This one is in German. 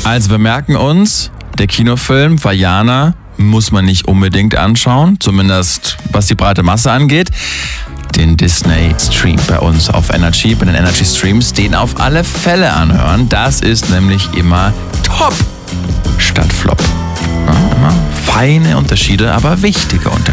Also wir merken uns, der Kinofilm Vaiana muss man nicht unbedingt anschauen, zumindest was die breite Masse angeht. Den Disney Stream bei uns auf Energy, bei den Energy Streams, den auf alle Fälle anhören. Das ist nämlich immer top statt Flop. Ja, immer feine Unterschiede, aber wichtige Unterschiede.